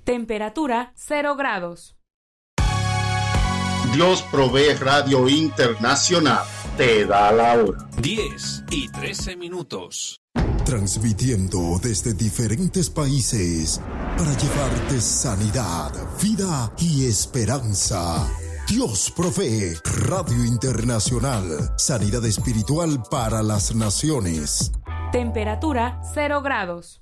Temperatura 0 grados. Dios Provee Radio Internacional te da la hora. 10:13. Transmitiendo desde diferentes países para llevarte sanidad, vida y esperanza. Dios Provee Radio Internacional. Sanidad espiritual para las naciones. Temperatura 0 grados.